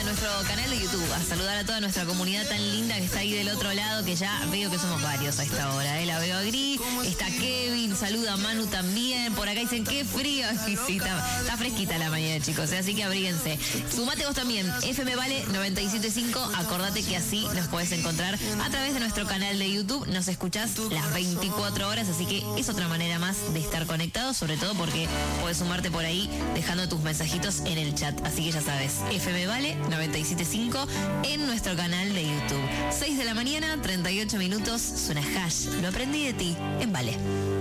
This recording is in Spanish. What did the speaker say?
nuestro canal de YouTube, a saludar a toda nuestra comunidad tan linda que está ahí del otro lado, que ya veo que somos varios a esta hora. La veo a Gris, está Kevin, saluda a Manu también. Por acá dicen, qué frío. Sí, está fresquita la mañana, chicos, así que abríguense. Sumate vos también, FM Vale 97.5. Acordate que así nos podés encontrar a través de nuestro canal de YouTube. Nos escuchás las 24 horas, así que es otra manera más de estar conectados, sobre todo porque podés sumarte por ahí dejando tus mensajitos en el chat. Así que ya sabes, FM Vale 97.5 en nuestro canal de YouTube. 6 de la mañana, 38 minutos, suena Hash. Lo aprendí de ti en Vale.